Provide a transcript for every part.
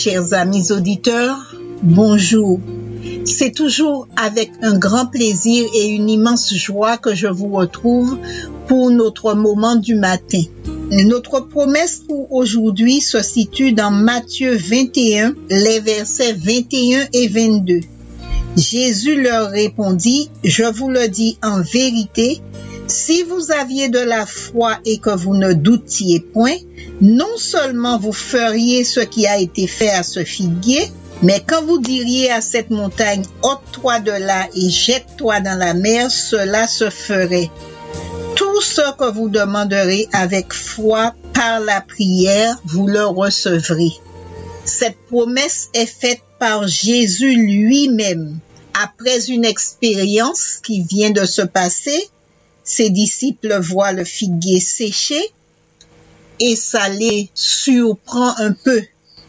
chers amis auditeurs, bonjour. C'est toujours avec un grand plaisir et une immense joie que je vous retrouve pour notre moment du matin. Notre promesse pour aujourd'hui se situe dans Matthieu 21, les versets 21 et 22. Jésus leur répondit, « Je vous le dis en vérité, si vous aviez de la foi et que vous ne doutiez point, non seulement vous feriez ce qui a été fait à ce figuier, mais quand vous diriez à cette montagne, ôte-toi de là et jette-toi dans la mer, cela se ferait. Tout ce que vous demanderez avec foi par la prière, vous le recevrez. » Cette promesse est faite par Jésus lui-même. Après une expérience qui vient de se passer, ses disciples voient le figuier séché et ça les surprend un peu.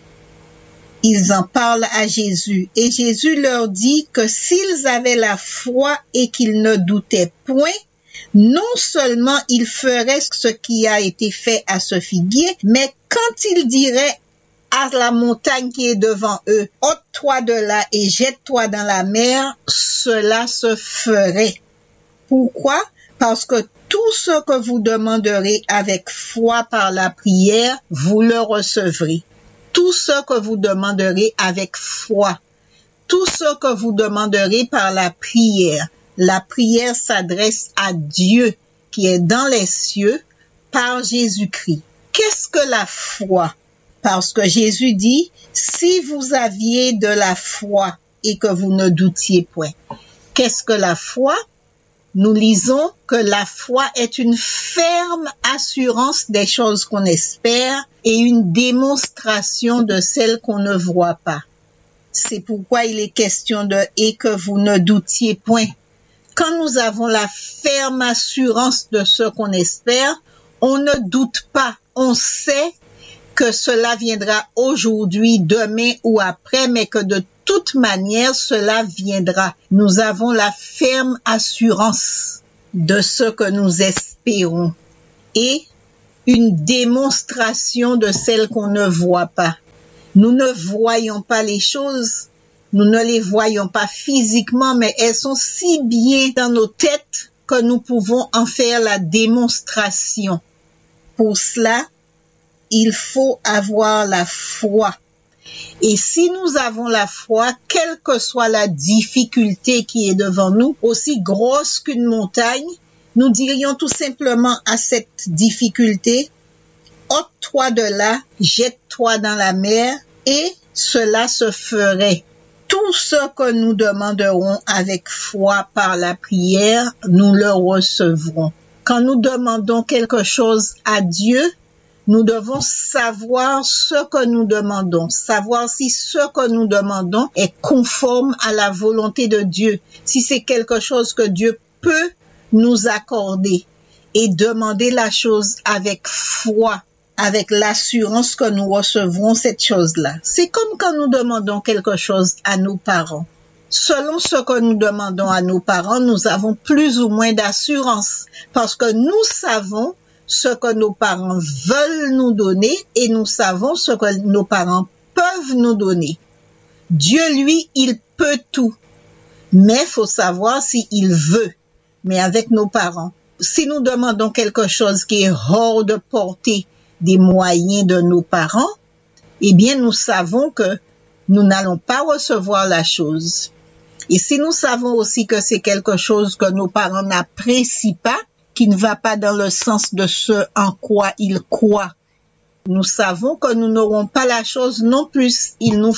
Ils en parlent à Jésus et Jésus leur dit que s'ils avaient la foi et qu'ils ne doutaient point, non seulement ils feraient ce qui a été fait à ce figuier, mais quand ils diraient à la montagne qui est devant eux, ôte-toi de là et jette-toi dans la mer, cela se ferait. Pourquoi? Parce que tout ce que vous demanderez avec foi par la prière, vous le recevrez. Tout ce que vous demanderez avec foi, tout ce que vous demanderez par la prière s'adresse à Dieu qui est dans les cieux par Jésus-Christ. Qu'est-ce que la foi? Parce que Jésus dit, si vous aviez de la foi et que vous ne doutiez point. Qu'est-ce que la foi? Nous lisons que la foi est une ferme assurance des choses qu'on espère et une démonstration de celles qu'on ne voit pas. C'est pourquoi il est question de « et que vous ne doutiez point ». Quand nous avons la ferme assurance de ce qu'on espère, on ne doute pas, on sait que cela viendra aujourd'hui, demain ou après, mais que de toute manière, cela viendra. Nous avons la ferme assurance de ce que nous espérons et une démonstration de celle qu'on ne voit pas. Nous ne voyons pas les choses, nous ne les voyons pas physiquement, mais elles sont si bien dans nos têtes que nous pouvons en faire la démonstration. Pour cela, il faut avoir la foi. Et si nous avons la foi, quelle que soit la difficulté qui est devant nous, aussi grosse qu'une montagne, nous dirions tout simplement à cette difficulté, ôte-toi de là, jette-toi dans la mer, et cela se ferait. Tout ce que nous demanderons avec foi par la prière, nous le recevrons. Quand nous demandons quelque chose à Dieu, nous devons savoir ce que nous demandons, savoir si ce que nous demandons est conforme à la volonté de Dieu, si c'est quelque chose que Dieu peut nous accorder et demander la chose avec foi, avec l'assurance que nous recevrons cette chose-là. C'est comme quand nous demandons quelque chose à nos parents. Selon ce que nous demandons à nos parents, nous avons plus ou moins d'assurance parce que nous savons ce que nos parents veulent nous donner et nous savons ce que nos parents peuvent nous donner. Dieu, lui, il peut tout, mais il faut savoir s'il veut. Mais avec nos parents, si nous demandons quelque chose qui est hors de portée des moyens de nos parents, eh bien, nous savons que nous n'allons pas recevoir la chose. Et si nous savons aussi que c'est quelque chose que nos parents n'apprécient pas, qui ne va pas dans le sens de ce en quoi ils croient. Nous savons que nous n'aurons pas la chose non plus. Ils nous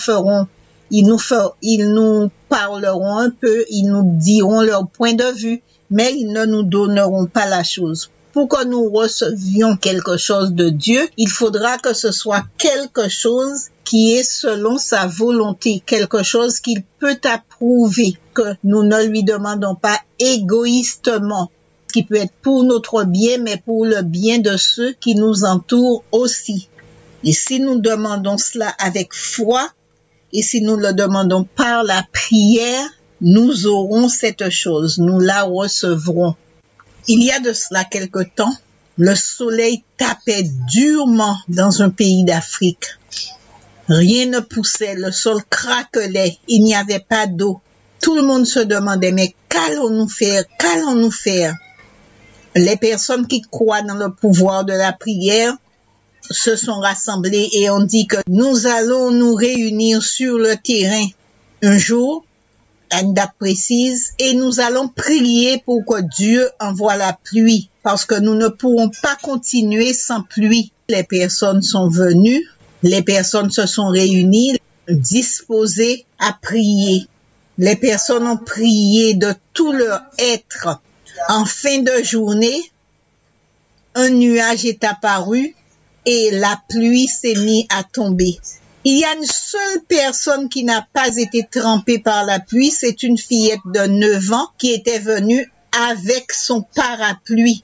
parleront un peu, ils nous diront leur point de vue, mais ils ne nous donneront pas la chose. Pour que nous recevions quelque chose de Dieu, il faudra que ce soit quelque chose qui est selon sa volonté, quelque chose qu'il peut approuver, que nous ne lui demandons pas égoïstement, qui peut être pour notre bien, mais pour le bien de ceux qui nous entourent aussi. Et si nous demandons cela avec foi, et si nous le demandons par la prière, nous aurons cette chose, nous la recevrons. Il y a de cela quelque temps, le soleil tapait durement dans un pays d'Afrique. Rien ne poussait, le sol craquelait, il n'y avait pas d'eau. Tout le monde se demandait, mais qu'allons-nous faire? Qu'allons-nous faire? Les personnes qui croient dans le pouvoir de la prière se sont rassemblées et ont dit que nous allons nous réunir sur le terrain un jour, à une date précise, et nous allons prier pour que Dieu envoie la pluie, parce que nous ne pourrons pas continuer sans pluie. Les personnes sont venues, les personnes se sont réunies, disposées à prier. Les personnes ont prié de tout leur être. En fin de journée, un nuage est apparu et la pluie s'est mise à tomber. Il y a une seule personne qui n'a pas été trempée par la pluie, c'est une fillette de 9 ans qui était venue avec son parapluie.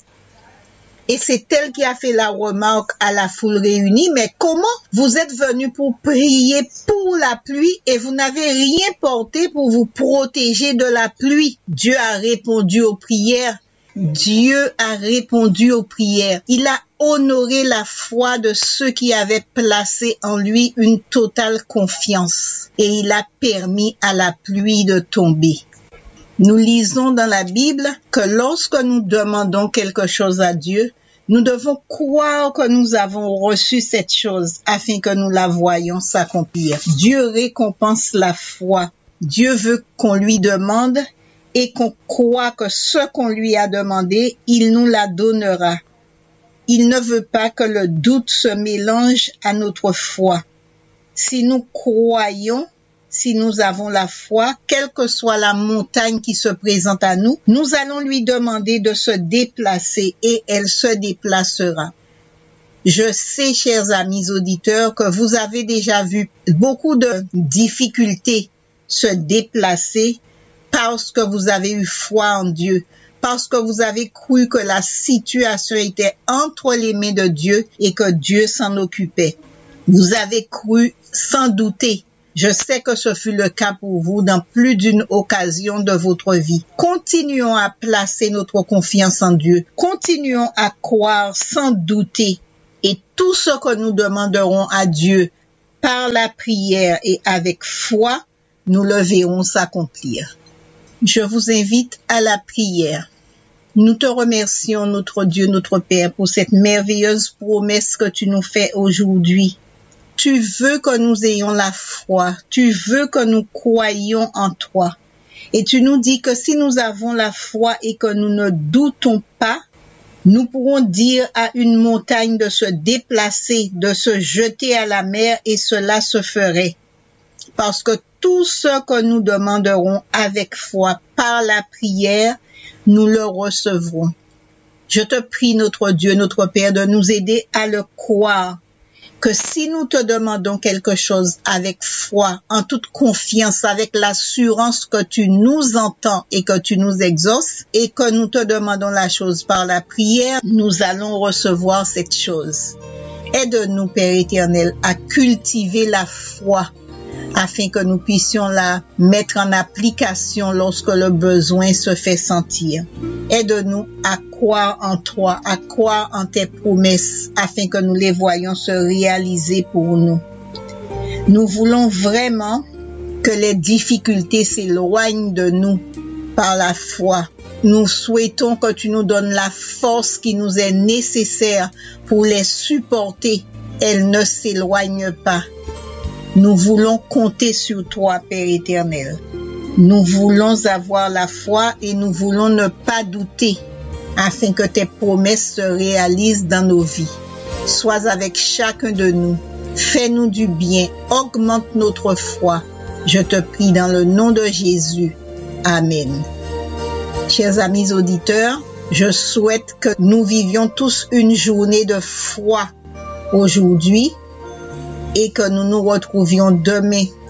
Et c'est elle qui a fait la remarque à la foule réunie, mais comment vous êtes venus pour prier pour la pluie et vous n'avez rien porté pour vous protéger de la pluie? Dieu a répondu aux prières. Dieu a répondu aux prières. Il a honoré la foi de ceux qui avaient placé en lui une totale confiance. Et il a permis à la pluie de tomber. Nous lisons dans la Bible que lorsque nous demandons quelque chose à Dieu, nous devons croire que nous avons reçu cette chose afin que nous la voyions s'accomplir. Dieu récompense la foi. Dieu veut qu'on lui demande et qu'on croit que ce qu'on lui a demandé, il nous la donnera. Il ne veut pas que le doute se mélange à notre foi. Si nous croyons, si nous avons la foi, quelle que soit la montagne qui se présente à nous, nous allons lui demander de se déplacer et elle se déplacera. Je sais, chers amis auditeurs, que vous avez déjà vu beaucoup de difficultés se déplacer parce que vous avez eu foi en Dieu, parce que vous avez cru que la situation était entre les mains de Dieu et que Dieu s'en occupait. Vous avez cru sans douter. Je sais que ce fut le cas pour vous dans plus d'une occasion de votre vie. Continuons à placer notre confiance en Dieu. Continuons à croire sans douter. Et tout ce que nous demanderons à Dieu par la prière et avec foi, nous le verrons s'accomplir. Je vous invite à la prière. Nous te remercions, notre Dieu, notre Père, pour cette merveilleuse promesse que tu nous fais aujourd'hui. Tu veux que nous ayons la foi, tu veux que nous croyions en toi. Et tu nous dis que si nous avons la foi et que nous ne doutons pas, nous pourrons dire à une montagne de se déplacer, de se jeter à la mer et cela se ferait. Parce que tout ce que nous demanderons avec foi par la prière, nous le recevrons. Je te prie, notre Dieu, notre Père, de nous aider à le croire, que si nous te demandons quelque chose avec foi, en toute confiance, avec l'assurance que tu nous entends et que tu nous exauces, et que nous te demandons la chose par la prière, nous allons recevoir cette chose. Aide-nous, Père éternel, à cultiver la foi, afin que nous puissions la mettre en application lorsque le besoin se fait sentir. Aide-nous à croire en toi, à croire en tes promesses, afin que nous les voyions se réaliser pour nous. Nous voulons vraiment que les difficultés s'éloignent de nous par la foi. Nous souhaitons que tu nous donnes la force qui nous est nécessaire pour les supporter. Elles ne s'éloignent pas. Nous voulons compter sur toi, Père éternel. Nous voulons avoir la foi et nous voulons ne pas douter afin que tes promesses se réalisent dans nos vies. Sois avec chacun de nous. Fais-nous du bien. Augmente notre foi. Je te prie dans le nom de Jésus. Amen. Chers amis auditeurs, je souhaite que nous vivions tous une journée de foi aujourd'hui et que nous nous retrouvions demain